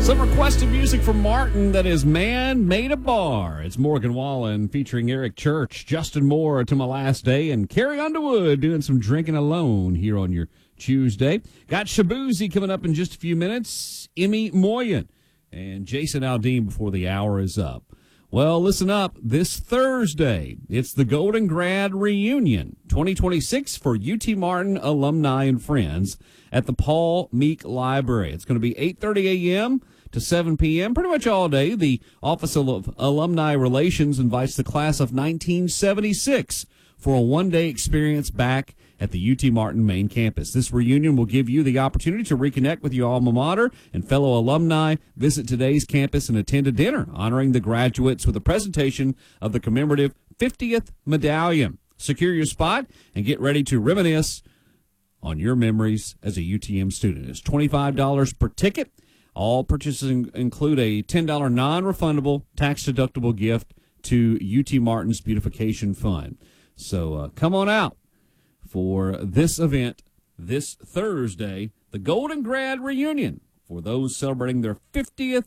Some requested music from Martin, that is Man Made a Bar. It's Morgan Wallen featuring Eric Church, Justin Moore, To My Last Day, and Carrie Underwood doing some drinking alone here on your Tuesday. Got Shabuzi coming up in just a few minutes, Emmy Moyen, and Jason Aldean before the hour is up. Well, listen up. This Thursday, it's the Golden Grad Reunion 2026 for UT Martin alumni and friends at the Paul Meek Library. It's going to be 8:30 a.m. to 7 p.m., pretty much all day. The Office of Alumni Relations invites the class of 1976 for a one-day experience back at the UT Martin main campus. This reunion will give you the opportunity to reconnect with your alma mater and fellow alumni, visit today's campus, and attend a dinner honoring the graduates with a presentation of the commemorative 50th medallion. Secure your spot and get ready to reminisce on your memories as a UTM student. It's $25 per ticket. All purchases include a $10 non-refundable, tax-deductible gift to UT Martin's Beautification Fund. So come on out for this event this Thursday, the Golden Grad Reunion, for those celebrating their 50th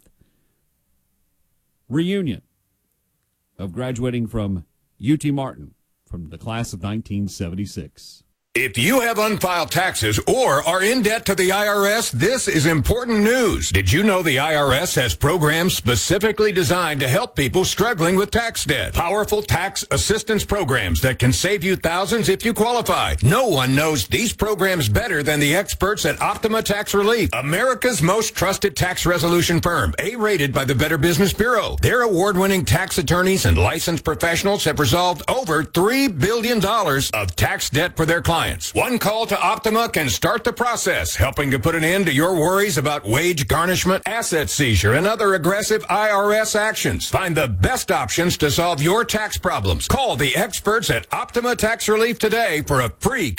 reunion of graduating from UT Martin from the class of 1976. If you have unfiled taxes or are in debt to the IRS, this is important news. Did you know the IRS has programs specifically designed to help people struggling with tax debt? Powerful tax assistance programs that can save you thousands if you qualify. No one knows these programs better than the experts at Optima Tax Relief, America's most trusted tax resolution firm, A-rated by the Better Business Bureau. Their award-winning tax attorneys and licensed professionals have resolved over $3 billion of tax debt for their clients. One call to Optima can start the process, helping to put an end to your worries about wage garnishment, asset seizure, and other aggressive IRS actions. Find the best options to solve your tax problems. Call the experts at Optima Tax Relief today for a free